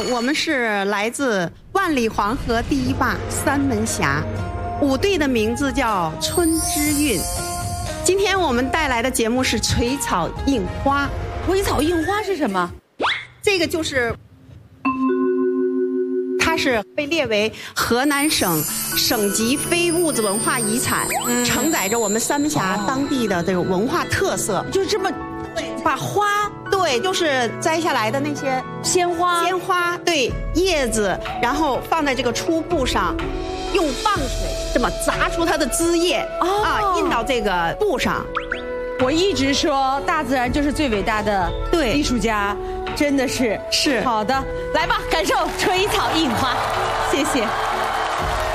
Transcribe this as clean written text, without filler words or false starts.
我们是来自万里黄河第一坝三门峡，舞队的名字叫春之韵。今天我们带来的节目是垂草印花。 垂草印花是什么？ 这个就是它是被列为河南省省级非物质文化遗产，承载着我们三门峡当地的这个文化特色。 就这么把花， 对，就是摘下来的那些鲜花， 对，叶子，然后放在这个粗布上，用棒水这么砸出它的枝叶，印到这个布上。 我一直说大自然就是最伟大的艺术家，真的是。好的，来吧，感受垂草印花，谢谢。